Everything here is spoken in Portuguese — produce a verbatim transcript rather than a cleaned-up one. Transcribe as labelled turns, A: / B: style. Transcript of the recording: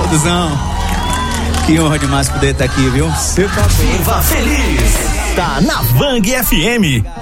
A: Duduzão, que honra demais poder estar aqui, viu?
B: Você tá bem.
C: Viva Feliz, tá na Vang F M.